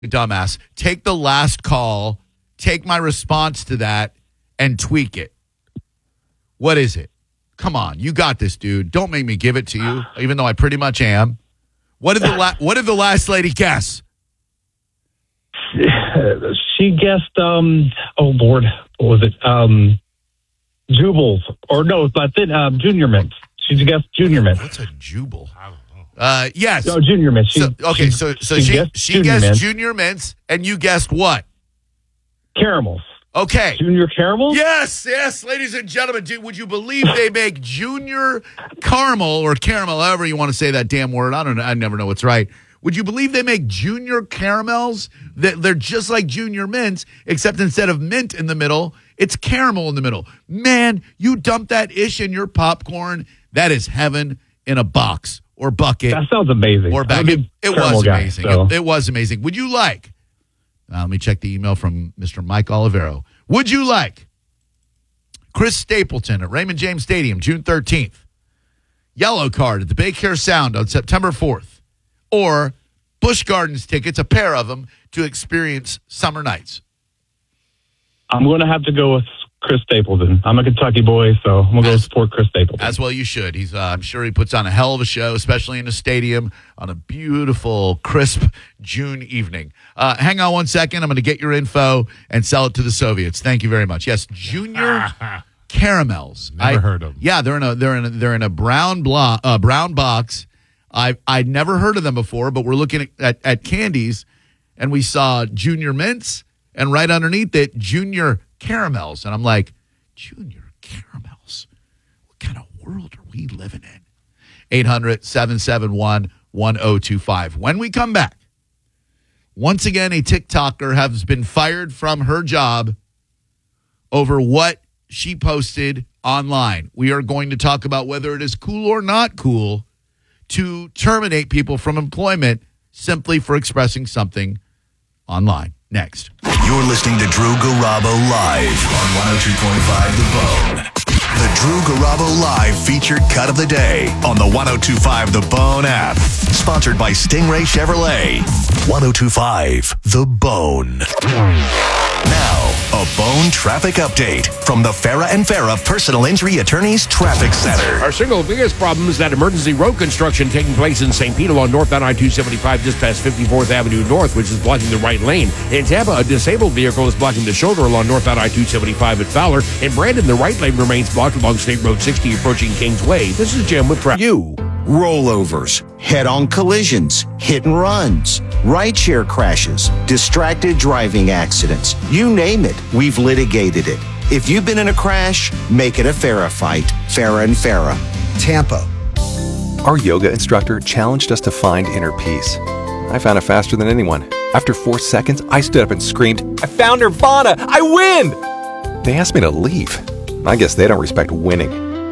dumbass. Take the last call, take my response to that, and tweak it. What is it? Come on, you got this, dude. Don't make me give it to you, even though I pretty much am. What did the last lady guess? She guessed, oh Lord, what was it? Jubuls, or no, but then Junior Mints. She guessed Junior Mints. What's a Jubal? I don't know. Yes. No, Junior Mints. So she guessed Junior Mints, and you guessed what? Caramels. Okay. Junior caramels? Yes, ladies and gentlemen. Would you believe they make Junior caramel or caramel, however you want to say that damn word? I don't know. I never know what's right. Would you believe they make Junior caramels? They're just like Junior Mints, except instead of mint in the middle, it's caramel in the middle. Man, you dump that ish in your popcorn. That is heaven in a box or bucket. That sounds amazing. Or bag. It was amazing. So. It was amazing. Would you like? Let me check the email from Mr. Mike Olivero. Would you like Chris Stapleton at Raymond James Stadium, June 13th? Yellow card at the Bay Care Sound on September 4th. Or Busch Gardens tickets, a pair of them, to experience summer nights? I'm going to have to go with Chris Stapleton. I'm a Kentucky boy, so I'm going to go support Chris Stapleton. As well you should. He's, I'm sure he puts on a hell of a show, especially in a stadium on a beautiful, crisp June evening. Hang on one second. I'm going to get your info and sell it to the Soviets. Thank you very much. Yes, Junior caramels. Never heard of them. Yeah, they're in a brown box. I'd never heard of them before, but we're looking at candies, and we saw Junior Mints, and right underneath it, Junior caramels. And I'm like, Junior caramels? What kind of world are we living in? 800-771-1025. When we come back, once again, a TikToker has been fired from her job over what she posted online. We are going to talk about whether it is cool or not cool to terminate people from employment simply for expressing something online. Next. You're listening to Drew Garabo live on 102.5 The Bone. The Drew Garabo live featured cut of the day on the 102.5 The Bone app. Sponsored by Stingray Chevrolet. 102.5 The Bone. Now, a Bone traffic update from the Farah and Farah Personal Injury Attorneys Traffic Center. Our single biggest problem is that emergency road construction taking place in St. Pete along northbound I-275 just past 54th Avenue North, which is blocking the right lane. In Tampa, a disabled vehicle is blocking the shoulder along northbound I-275 at Fowler. In Brandon, the right lane remains blocked along State Road 60 approaching Kings Way. This is Jim with traffic. Rollovers, head-on collisions, hit and runs, rideshare crashes, distracted driving accidents. You name it, we've litigated it. If you've been in a crash, make it a Farah fight. Farah and Farah. Tampa. Our yoga instructor challenged us to find inner peace. I found it faster than anyone. After 4 seconds, I stood up and screamed, "I found Nirvana! I win!" They asked me to leave. I guess they don't respect winning.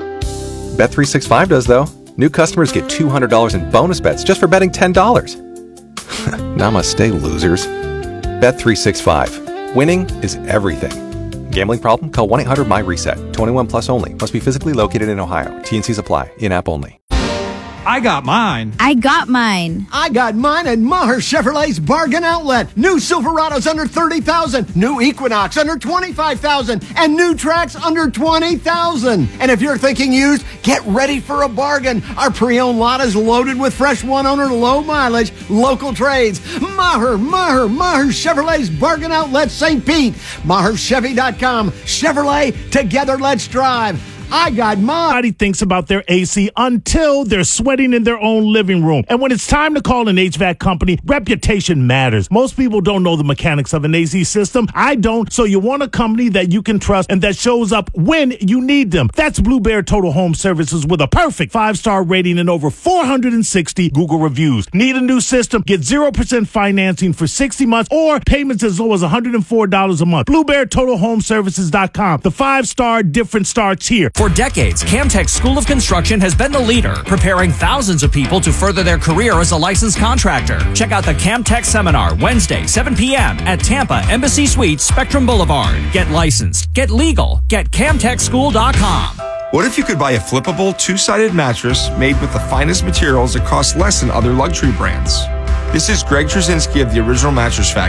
Bet365 does, though. New customers get $200 in bonus bets just for betting $10. Namaste, losers. Bet365. Winning is everything. Gambling problem? Call 1-800-MY-RESET. 21 plus only. Must be physically located in Ohio. T&Cs apply. In-app only. I got mine. I got mine. I got mine at Maher Chevrolet's Bargain Outlet. New Silverados under $30,000, new Equinox under $25,000, and new Trax under $20,000. And if you're thinking used, get ready for a bargain. Our pre-owned lot is loaded with fresh one-owner, low-mileage, local trades. Maher Chevrolet's Bargain Outlet, St. Pete. MaherChevy.com. Chevrolet, together let's drive. I got mine. Nobody thinks about their AC until they're sweating in their own living room. And when it's time to call an HVAC company, reputation matters. Most people don't know the mechanics of an AC system. I don't. So you want a company that you can trust and that shows up when you need them. That's Blue Bear Total Home Services with a perfect 5-star rating and over 460 Google reviews. Need a new system? Get 0% financing for 60 months or payments as low as $104 a month. BlueBearTotalHomeServices.com. The 5-star difference starts here. For decades, Camtech School of Construction has been the leader, preparing thousands of people to further their career as a licensed contractor. Check out the Camtech Seminar Wednesday, 7 p.m. at Tampa Embassy Suites, Spectrum Boulevard. Get licensed, get legal, get CamtechSchool.com. What if you could buy a flippable, two-sided mattress made with the finest materials that cost less than other luxury brands? This is Greg Trzynski of the Original Mattress Factory.